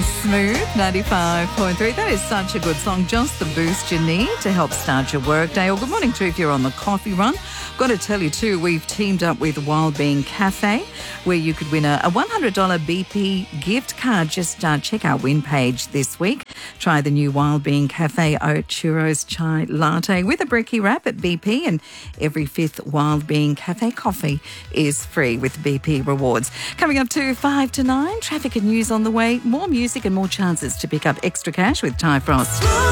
Smooth 95.3. That is such a good song. Just the boost you need to help start your workday. Or good morning too if you're on the coffee run. Got to tell you too, we've teamed up with Wild Bean Cafe where you could win a $100 BP gift card. Just check our win page this week. Try the new Wild Bean Cafe Oat Churros Chai Latte with a brekkie wrap at BP, and every fifth Wild Bean Cafe coffee is free with BP rewards. Coming up to 5 to 9, traffic and news on the way. More music and more chances to pick up extra cash with Ty Frost.